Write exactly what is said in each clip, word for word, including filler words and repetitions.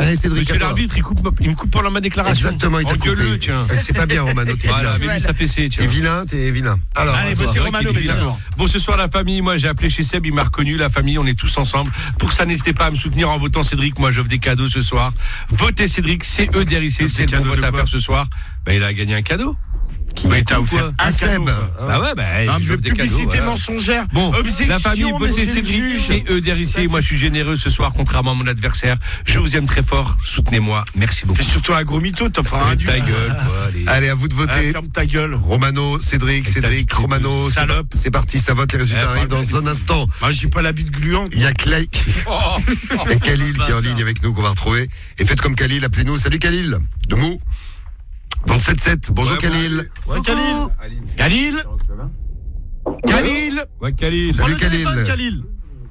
Allez, Cédric, Monsieur l'arbitre, il, coupe, il me coupe pendant ma déclaration. Exactement, il t'a coupé. Engueule-le, tiens. C'est pas bien, Romano, t'es Voilà, vilain. mais lui, ça fait c'est, T'es vilain, t'es vilain. Alors, allez, monsieur Romano, mes amours. Bon, ce soir, la famille, moi, j'ai appelé chez Seb, il m'a reconnu, la famille, on est tous ensemble. Pour ça, n'hésitez pas à me soutenir en votant Cédric. Moi, j'offre des cadeaux ce soir. Votez Cédric, C E D R I C, c'est le bon vote à faire ce soir. Bah, il a gagné un cadeau. Oui, t'as offert un Seb. Bah ouais, bah, non, mais j'offre des cadeaux. publicité Voilà. mensongère. Bon, Objection, la famille, votez Cédric, C E D R I C. Moi, je suis généreux ce soir, contrairement à mon adversaire. Je vous aime très fort. Soutenez-moi. Merci beaucoup. T'es surtout un gros mytho, t'en feras un dur. Ta gueule, quoi, allez. Allez, à vous de voter. Ah, ferme ta gueule. Romano, Cédric, Cédric, Romano. Salope. C'est parti, ça vote, les résultats Eh, arrivent bah, dans un instant. Moi, j'ai pas la bite gluante. Il y a Clay Oh, oh, et Khalil qui est en ligne avec nous, qu'on va retrouver. Et faites comme Khalil, appelez-nous. Salut Khalil, de Mou. Dans le sept sept. Bonjour Ouais, Khalil. Ouais, Khalil. Khalil Khalil Ouais, Khalil. Salut Khalil. Khalil.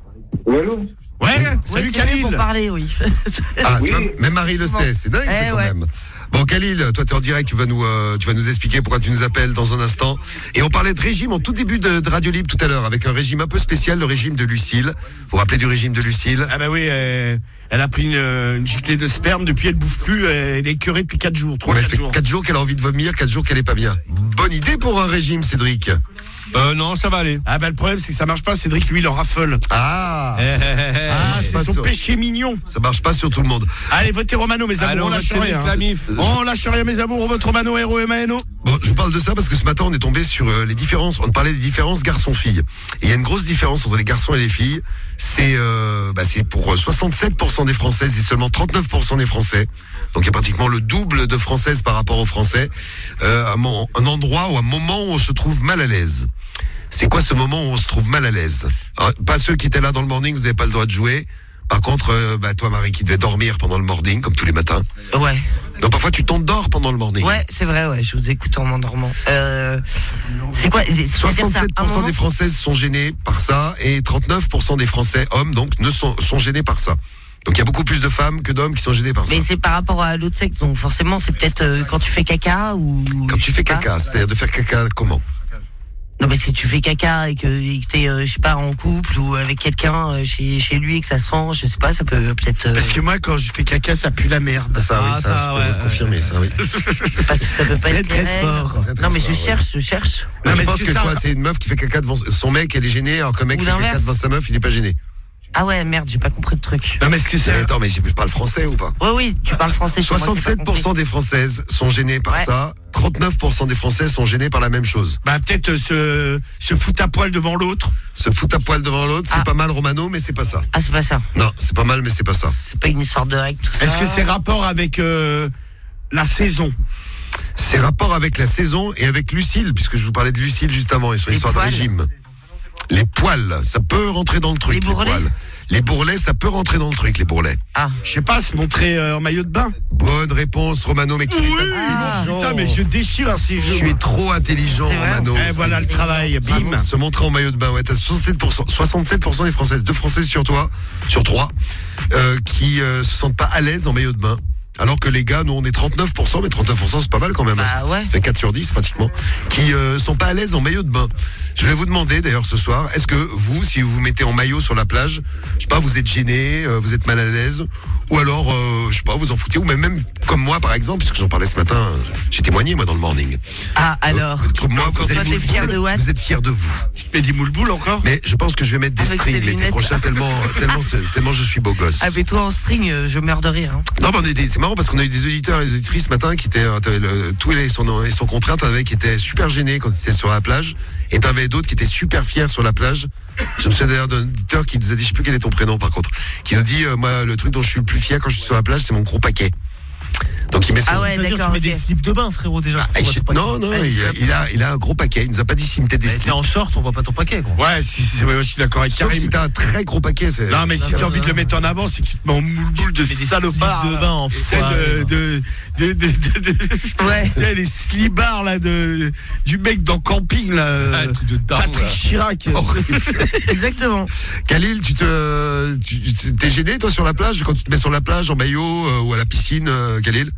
Allô? Ouais, Oui, salut c'est mieux pour Khalil. parler, oui. Ah, Oui. tu vois, même Marie le sait, c'est dingue, Eh c'est quand ouais. même. Bon, Khalil, toi, t'es en direct, tu vas nous, euh, tu vas nous expliquer pourquoi tu nous appelles dans un instant. Et on parlait de régime en tout début de, de Radio Libre tout à l'heure, avec un régime un peu spécial, le régime de Lucille. Vous vous rappelez du régime de Lucille? Ah bah oui, euh, elle a pris une, une giclée de sperme, depuis elle bouffe plus, elle est écœurée depuis quatre jours, trois Ouais, elle quatre fait jours. quatre jours qu'elle a envie de vomir, quatre jours qu'elle est pas bien. Bonne idée pour un régime, Cédric. Euh, non, ça va aller. Ah bah le problème c'est que ça marche pas, Cédric lui il en raffole. Ah, Eh, eh, eh, Ah, eh. c'est pas son sûr. péché mignon. ça marche pas sur tout le monde. Allez, votez Romano mes Allez, amours, on on va lâche Cédric, rien. la mif. On lâche rien mes amours, on vote Romano, R O M A N O. Bon, je vous parle de ça parce que ce matin, on est tombé sur euh, les différences. On parlait des différences garçons-filles. Et il y a une grosse différence entre les garçons et les filles. C'est euh, bah, c'est pour euh, soixante-sept pour cent des Françaises et seulement trente-neuf pour cent des Français. Donc il y a pratiquement le double de Françaises par rapport aux Français. Euh, un, mo- un endroit ou un moment où on se trouve mal à l'aise. C'est quoi ce moment où on se trouve mal à l'aise? Alors, pas ceux qui étaient là dans le morning, vous n'avez pas le droit de jouer. Par contre, euh, bah, toi Marie qui devais dormir pendant le morning, comme tous les matins. Ouais, Donc parfois tu t'endors pendant le morning. ouais, c'est vrai, ouais, je vous écoute en m'endormant. Euh, c'est quoi, c'est-à-dire ça, soixante-sept un pour cent moment des Françaises sont gênées par ça et trente-neuf pour cent des Français, hommes, donc, ne sont, sont gênés par ça. Donc il y a beaucoup plus de femmes que d'hommes qui sont gênés par ça. Mais c'est par rapport à l'autre sexe, donc forcément, c'est peut-être euh, quand tu fais caca ou. Quand je tu sais fais pas. caca, c'est-à-dire de faire caca comment? Non, mais si tu fais caca et que, et que t'es, euh, je sais pas, en couple ou avec quelqu'un euh, chez, chez lui et que ça sent, je sais pas, ça peut peut-être. euh, Parce que moi quand je fais caca ça pue la merde. Ça, oui, Ah, ça, je peux ouais, vous confirmer, ça, oui. parce que ça peut pas Très, être très les règles. fort. Très, très Non, mais je fort, ouais. cherche, je cherche. Non, je mais pense est-ce que, que ça- quoi, c'est une meuf qui fait caca devant son mec, elle est gênée, alors qu'un mec Ou fait caca l'inverse. devant sa meuf, il est pas gêné. Ah ouais, merde, j'ai pas compris le truc. Non mais est-ce que Mais c'est attends, mais je parle français ou pas? Ouais, oui, tu parles français. c'est moi qui ai pas soixante-sept pour cent compris. des Françaises sont gênées par Ouais. ça, trente-neuf pour cent des Français sont gênés par la même chose. Bah peut-être euh, se, se foutre à poil devant l'autre. Se foutre à poil devant l'autre, c'est Ah. pas mal Romano, mais c'est pas ça. Ah, c'est pas ça. Non, c'est pas mal, mais c'est pas ça. C'est pas une histoire de règles, tout ça. Est-ce que c'est rapport avec euh, la saison? C'est rapport avec la saison et avec Lucille, puisque je vous parlais de Lucille juste avant et son Les histoire de poils. régime. Les poils, ça peut rentrer dans le truc. Les bourrelets poils. Les bourrelets, ça peut rentrer dans le truc, les bourrelets. Ah, Je sais pas, se montrer euh, en maillot de bain. Bonne réponse, Romano, mais qui Oui, est Ah. intelligent. putain mais je déchire à ces jeux. Tu es trop intelligent, C'est vrai. Romano. Eh voilà le travail, Bim. bim. Se montrer en maillot de bain, ouais, t'as soixante-sept pour cent, soixante-sept pour cent des Françaises, deux Françaises sur toi, sur trois, euh, qui euh, se sentent pas à l'aise en maillot de bain. Alors que les gars, nous on est trente-neuf pour cent, mais trente-neuf pour cent c'est pas mal quand même. bah ouais. Ça fait quatre sur dix pratiquement, qui euh, sont pas à l'aise en maillot de bain. Je vais vous demander d'ailleurs ce soir, est-ce que vous, si vous vous mettez en maillot sur la plage, je sais pas, vous êtes gêné, euh, vous êtes mal à l'aise, ou alors, euh, je sais pas, vous en foutez, ou même, même comme moi par exemple, puisque j'en parlais ce matin, euh, j'ai témoigné moi dans le morning. Ah, alors. Euh, comme moi, vous Toi, êtes, t'es vous, fier êtes- de what vous êtes fier de vous. Mais dis moule-boule encore. Mais je pense que je vais mettre des Avec strings ses l'été lunettes. prochain tellement, tellement, c'est- tellement je suis beau gosse. Ah, mais toi en string, euh, je meurs de rire. Hein. Non, mais on a eu des- c'est marrant parce qu'on a eu des auditeurs et des auditrices ce matin qui étaient, euh, t'avais le, tout et son, et son contraire, t'avais qui étaient super gênés quand ils étaient sur la plage, et t'avais d'autres qui étaient super fiers sur la plage. Je me souviens d'ailleurs d'un auditeur qui nous a dit, je sais plus quel est ton prénom par contre, qui nous dit, euh, moi, le truc dont je suis le plus fier quand je suis sur la plage, c'est mon gros paquet. Donc il met son... Ah ouais, Ça veut dire que d'accord. tu mets ok. des slips de bain, frérot, déjà. Ah, On voit je- ton paquet. non, non, Ouais, il, a, c'est- il, a, il a un gros paquet. Il nous a pas dit s'il mettait des Mais t'es slips. en short, on voit pas ton paquet, quoi. Ouais, si, si, ouais, je suis d'accord avec Sauf Karim. si t'as un très gros paquet. C'est... Non mais si Non, t'as non, envie non, de le mettre en avant, c'est que tu te mets en moule-boule de Mais des salopard. slips de là. bain en Tu sais, foire, de, de, de, de, de, de- Ouais. tu sais, les slibards là de du mec dans Camping là. Ah, euh, truc de daron, Patrick là. Chirac. Exactement. Khalil, tu te, tu, tu- t'es gêné toi sur la plage quand tu te mets sur la plage en maillot euh, ou à la piscine, euh, Khalil?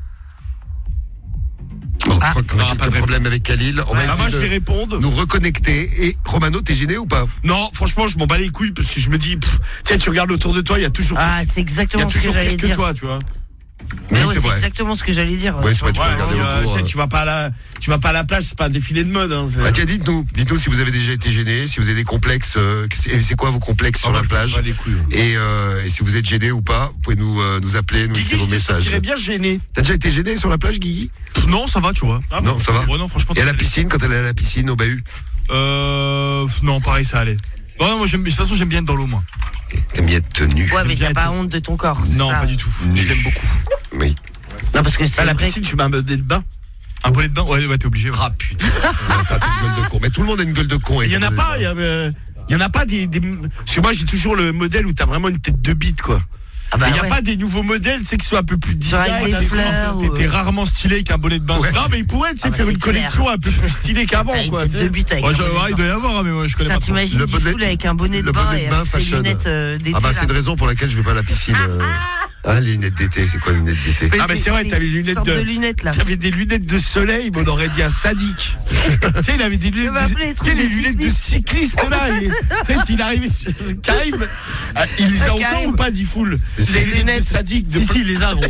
Bon, Ah. je crois qu'on a Non, pas quelques de problèmes avec Khalil. On va Ah, moi je essayer vais de répondre. nous reconnecter. Et Romano, t'es gêné ou pas? Non, franchement, je m'en bats les couilles parce que je me dis, pff, tu sais, tu regardes autour de toi, il y a toujours, Ah, c'est il y a exactement ce que toujours j'allais pire que dire. toi, tu vois. Mais Oui, ouais, c'est c'est vrai. exactement ce que j'allais dire. Ouais, c'est vrai, tu peux Ouais, regarder euh, autour. tu sais, euh. tu vas pas à la, tu vas pas à la plage, c'est pas un défilé de mode. Hein, c'est- Bah tiens, dites-nous, dites-nous si vous avez déjà été gêné, si vous avez des complexes, euh, c'est c'est quoi vos complexes sur Ah, la moi, je plage prends pas les couilles. et, euh, et si vous êtes gêné ou pas, vous pouvez nous, euh, nous appeler, nous laisser Guigui, vos je te messages. sentirais bien gêné. T'as déjà été gêné sur la plage, Guigui? Non, ça va, tu vois. Ah Non, ça va. Ouais, non, franchement. Et à la ça allait. piscine, quand elle est à la piscine, au bahut, Euh. Non, pareil, ça allait. Ouais, non, moi, j'aime- de toute façon, j'aime bien être dans l'eau, moi. t'aimes bien être tenu. Ouais, mais bien t'as pas être- honte de ton corps. c'est Non, ça. pas du tout. Je l'aime beaucoup. Oui. Non, parce que c'est À la vrai. piscine, tu mets un bonnet de bain. Un bonnet de bain? Ouais, ouais, t'es obligé. ouais. Ah putain. Ouais, ça, t'as une gueule de con. Mais tout le monde a une gueule de con. Il y en a pas, il y a, euh, il y en a pas des, des- parce que moi j'ai toujours le modèle où t'as vraiment une tête de bite quoi. Ah bah Il y a ouais. pas des nouveaux modèles, tu sais, qui soient un peu plus Genre avec design. des avec- fleurs. ou- T'es rarement stylé avec un bonnet de bain. Ouais, non mais ils pourraient, tu sais, Ah bah, faire c'est une clair. collection un peu plus stylée qu'avant T'as une quoi. tête tu de sais. bite avec Ouais, un je- bonnet de ouais, il bain. doit y avoir, hein, mais moi, je connais Ça, pas trop. t'imagines Le du bonnet- foule avec un bonnet de le bain bonnet de et bain avec ses fashion. lunettes euh, d'été. Ah bah c'est là. une raison pour laquelle je vais pas à la piscine. euh. Ah, les lunettes d'été, c'est quoi les lunettes d'été? Ah mais c'est vrai, t'avais les lunettes sorte de, de lunettes là. t'avais des lunettes de soleil, mais on aurait dit un sadique. Tu sais, il avait des lunettes, m'a de, appelé les tu sais, trucs les de lunettes de cycliste là. et- Tu sais, il arrive, Karim, ah, il les a Ah, encore Karim. ou pas, dit full. J'ai Les lunettes de lunettes. sadique. De Si, si, il les a, gros.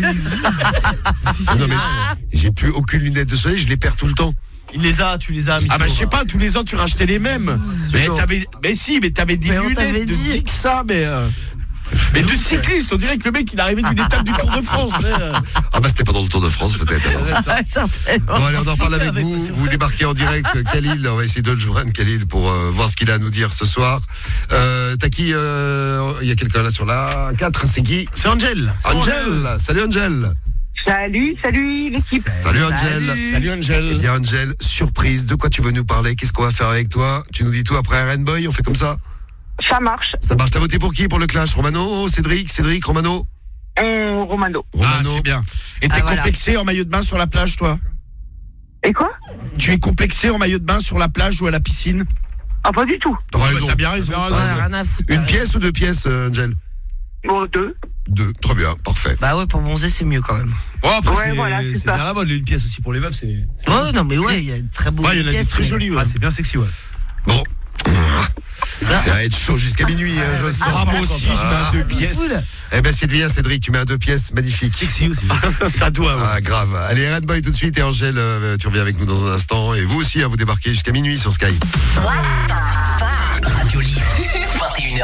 Ah non, mais j'ai plus aucune lunette de soleil, je les perds tout le temps. Il les a, tu les as. Ah bah je sais pas, tous les ans tu rachetais les mêmes. Mais non. t'avais, mais si, mais t'avais des Mais on t'avait lunettes de dit. Dixa, mais euh, mais de cycliste. On dirait que le mec il arrivait d'une étape du Tour de France. tu sais, euh. Ah bah c'était pendant le Tour de France peut-être. alors. Ah, certainement. Bon allez, on en parle avec vous. Vous débarquez en direct, Khalil. On va essayer de le joindre, Khalil, pour euh, voir ce qu'il a à nous dire ce soir. Euh, T'as qui euh, Il y a quelqu'un là sur la quatre, c'est qui? C'est Angel. Angel. Salut Angel. Salut, salut l'équipe. Salut Angel. Salut Eh Angel. bien Angel, surprise, de quoi tu veux nous parler? Qu'est-ce qu'on va faire avec toi? Tu nous dis tout après R N Boy, on fait comme ça? Ça marche. Ça marche. T'as voté pour qui pour le clash? Romano, Cédric, Cédric, Romano? Euh, Romano. Ah Romano. c'est bien. Et t'es Ah, voilà. complexé en maillot de bain sur la plage, toi? Et quoi? Tu es complexé en maillot de bain sur la plage ou à la piscine? Ah, pas du tout. T'as Ouais, raison. T'as bien raison. Ouais, rien à foutre. Une t'as pièce ou deux pièces, euh, Angel? Bon, deux. Deux. Très bien, parfait. Bah ouais, pour bronzer, c'est mieux quand même. Oh, après, Ouais, c'est voilà, c'est c'est ça. bien la mode, une pièce aussi pour les meufs, c'est. Ouais, non, mais ouais, il y a de très beaux Ouais, il y en a des pièces, très mais- jolis. Ouais. Ah, c'est bien sexy, ouais. Bon. Ça va être chaud jusqu'à minuit, hein, je le sens. Ah, moi aussi, je mets un deux pièces. Eh ben c'est bien, Cédric, tu mets un deux pièces, magnifique. Sexy aussi. Ça doit, ouais. Ah, grave. Allez, R N Boy tout de suite et Angèle, euh, tu reviens avec nous dans un instant. Et vous aussi, hein, vous débarquez jusqu'à minuit sur Sky. Radio Libre, vingt et une heures.